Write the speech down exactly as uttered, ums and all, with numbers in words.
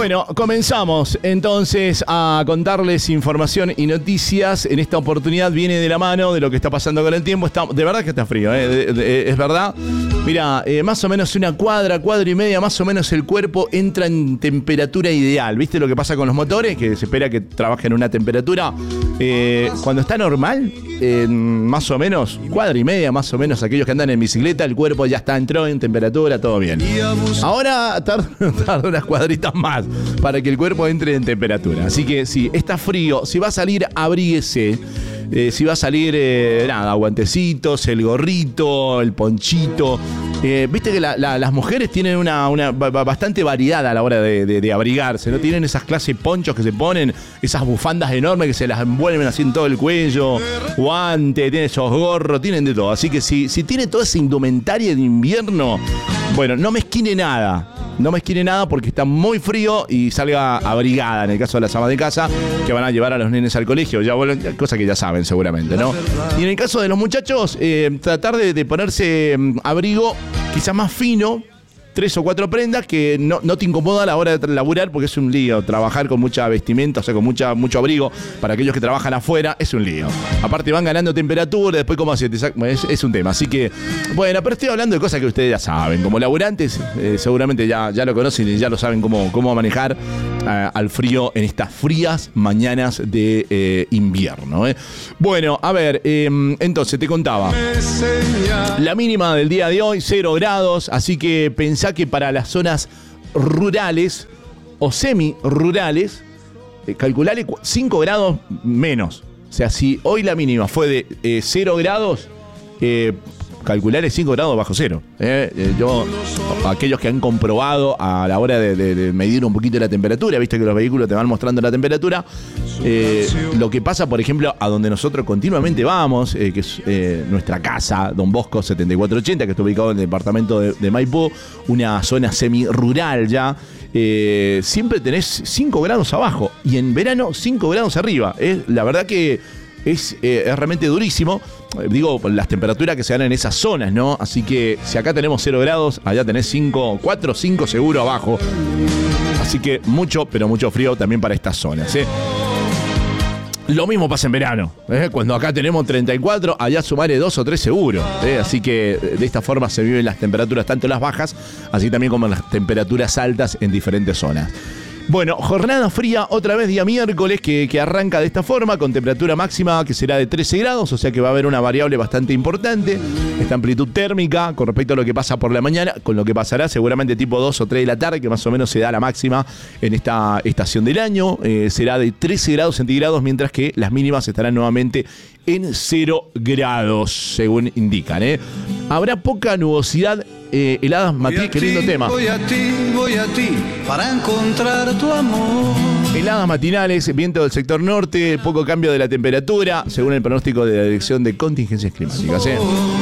Bueno, comenzamos entonces a contarles información y noticias. En esta oportunidad viene de la mano de lo que está pasando con el tiempo. Está, de verdad que está frío, ¿eh? de, de, es verdad. Mira, eh, más o menos una cuadra, cuadra y media, más o menos el cuerpo entra en temperatura ideal. ¿Viste lo que pasa con los motores? Que se espera que trabajen en una temperatura. Eh, cuando está normal, eh, más o menos, cuadra y media, más o menos, aquellos que andan en bicicleta, el cuerpo ya está, entró en temperatura, todo bien. Ahora tarda, tarda unas cuadritas más para que el cuerpo entre en temperatura. Así que si está frío, si va a salir, abríguese. Eh, si va a salir, eh, nada, guantecitos, el gorrito, el ponchito. Eh, Viste que la, la, las mujeres tienen una, una bastante variedad a la hora de, de, de abrigarse, ¿no? Tienen esas clases ponchos que se ponen, esas bufandas enormes que se las envuelven así en todo el cuello, guantes, tienen esos gorros, tienen de todo. Así que si, si tiene toda esa indumentaria de invierno, bueno, no mezquine nada. No mezquine nada porque está muy frío y salga abrigada en el caso de las amas de casa que van a llevar a los nenes al colegio, ya vuelven, cosa que ya saben seguramente, ¿no? Y en el caso de los muchachos, eh, tratar de, de ponerse abrigo quizás más fino, tres o cuatro prendas que no, no te incomoda a la hora de laburar porque es un lío. Trabajar con mucha vestimenta, o sea, con mucha, mucho abrigo para aquellos que trabajan afuera es un lío. Aparte van ganando temperatura, después cómo se te saca, es, es un tema. Así que, bueno, pero estoy hablando de cosas que ustedes ya saben. Como laburantes, eh, seguramente ya, ya lo conocen y ya lo saben cómo, cómo manejar eh, al frío en estas frías mañanas de eh, invierno. Eh. Bueno, a ver, eh, entonces te contaba. La mínima del día de hoy, cero grados, así que pensé que para las zonas rurales o semi-rurales, eh, calcularle cinco grados menos. O sea, si hoy la mínima fue de eh, cero grados, eh, calcularle cinco grados bajo cero. Eh, eh, yo, aquellos que han comprobado a la hora de, de, de medir un poquito la temperatura, viste que los vehículos te van mostrando la temperatura. Eh, lo que pasa, por ejemplo, a donde nosotros continuamente vamos, eh, que es eh, nuestra casa, Don Bosco setenta y cuatro ochenta, que está ubicado en el departamento de, de Maipú, una zona semi-rural ya, eh, siempre tenés cinco grados abajo y en verano cinco grados arriba. Eh, la verdad que es, eh, es realmente durísimo. Eh, digo, las temperaturas que se dan en esas zonas, ¿no? Así que si acá tenemos cero grados, allá tenés cinco, cuatro, cinco seguro abajo. Así que mucho, pero mucho frío también para estas zonas, ¿eh? Lo mismo pasa en verano, ¿eh? Cuando acá tenemos treinta y cuatro, allá sumaré dos o tres seguro, ¿eh? Así que de esta forma se viven las temperaturas, tanto las bajas, así también como las temperaturas altas en diferentes zonas. Bueno, jornada fría otra vez día miércoles que, que arranca de esta forma con temperatura máxima que será de trece grados, o sea que va a haber una variable bastante importante, esta amplitud térmica con respecto a lo que pasa por la mañana, con lo que pasará seguramente tipo dos o tres de la tarde, que más o menos se da la máxima en esta estación del año, eh, será de trece grados centígrados, mientras que las mínimas estarán nuevamente en cero grados, según indican, ¿eh? Habrá poca nubosidad. Eh, heladas matinales, qué lindo tema. Voy a ti, voy a ti, para encontrar tu amor. Heladas matinales, viento del sector norte, poco cambio de la temperatura, según el pronóstico de la Dirección de Contingencias Climáticas, ¿eh?